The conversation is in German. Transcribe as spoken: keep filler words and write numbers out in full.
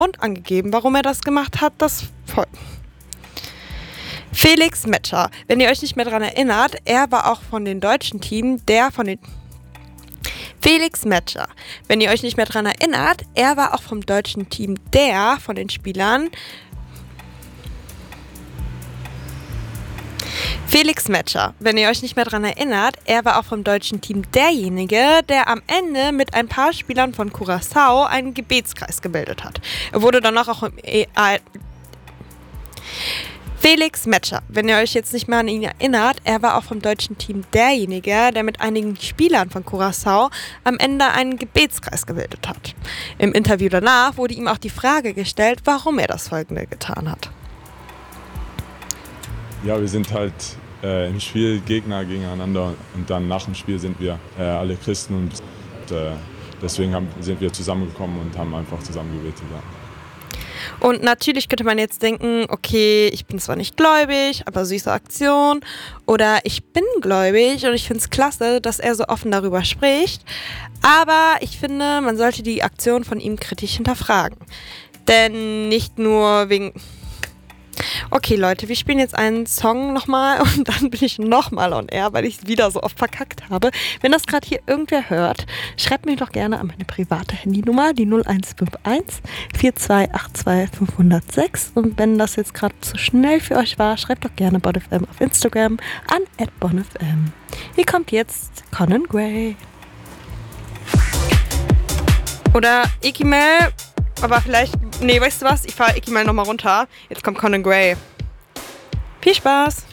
und angegeben, warum er das gemacht hat. Das voll. Felix Metscher, wenn ihr euch nicht mehr daran erinnert, er war auch von den deutschen Team, der von den Felix Metscher, wenn ihr euch nicht mehr daran erinnert, er war auch vom deutschen Team, der von den Spielern Felix Metscher, wenn ihr euch nicht mehr daran erinnert, er war auch vom deutschen Team derjenige, der am Ende mit ein paar Spielern von Curaçao einen Gebetskreis gebildet hat. Er wurde danach auch im E A Felix Metscher, wenn ihr euch jetzt nicht mehr an ihn erinnert, er war auch vom deutschen Team derjenige, der mit einigen Spielern von Curaçao am Ende einen Gebetskreis gebildet hat. Im Interview danach wurde ihm auch die Frage gestellt, warum er das Folgende getan hat. Ja, wir sind halt äh, im Spiel Gegner gegeneinander und dann nach dem Spiel sind wir äh, alle Christen und äh, deswegen haben, sind wir zusammengekommen und haben einfach zusammen gebetet. Ja. Und natürlich könnte man jetzt denken, okay, ich bin zwar nicht gläubig, aber süße Aktion. Oder ich bin gläubig und ich finde es klasse, dass er so offen darüber spricht. Aber ich finde, man sollte die Aktion von ihm kritisch hinterfragen. Denn nicht nur wegen... Okay, Leute, wir spielen jetzt einen Song nochmal und dann bin ich nochmal on air, weil ich es wieder so oft verkackt habe. Wenn das gerade hier irgendwer hört, schreibt mir doch gerne an meine private Handynummer, die null eins fünf eins, vier zwei acht zwei, fünf null sechs. Und wenn das jetzt gerade zu schnell für euch war, schreibt doch gerne bonfm auf Instagram an at bonfm. Hier kommt jetzt Conan Gray. Oder Ikimel. Aber vielleicht, nee, weißt du was? Ich fahre Ikimel nochmal runter. Jetzt kommt Conan Gray. Viel Spaß!